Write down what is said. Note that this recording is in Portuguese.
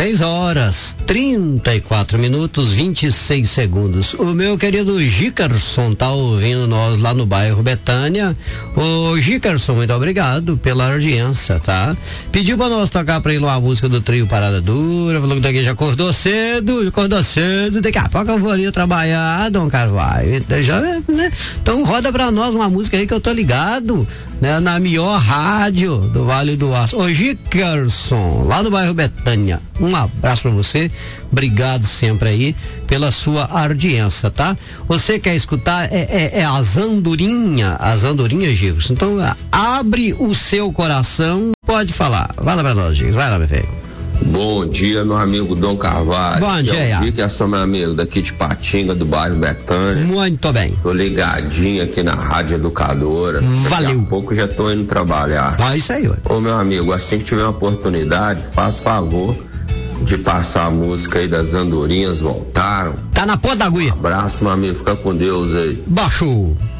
6h34, 26 segundos. O meu querido Gikerson tá ouvindo nós lá no bairro Betânia. Ô Gikerson, muito obrigado pela audiência, tá? Pediu pra nós tocar pra ele uma música do trio Parada Dura, falou que daqui já acordou cedo, daqui a pouco eu vou ali trabalhar, Dom Carvalho. Já, né? Então roda pra nós uma música aí que eu tô ligado, né? Na melhor rádio do Vale do Aço. Ô Gikerson, lá do bairro Betânia, um abraço pra você, obrigado sempre aí pela sua audiência, tá? Você quer escutar as andorinhas, Gilson. Então abre o seu coração, pode falar. Vai lá pra nós, Gilson, vai lá, meu filho. Bom dia, meu amigo Dom Carvalho. Bom dia. Que é só meu amigo daqui de Patinga, do bairro Betânia. Muito bem. Tô ligadinho aqui na Rádio Educadora. Valeu. Daqui a pouco já tô indo trabalhar. Isso aí, ué. Ô, meu amigo, assim que tiver uma oportunidade, faz favor de passar a música aí das Andorinhas Voltaram. Tá na ponta da agulha. Um abraço, meu amigo, fica com Deus aí. Baixou.